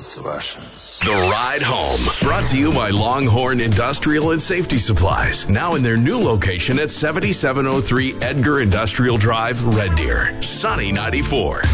those Russians. The Ride Home, brought to you by Longhorn Industrial and Safety Supplies, now in their new location at 7703 Edgar Industrial Drive, Red Deer. Sunny 94.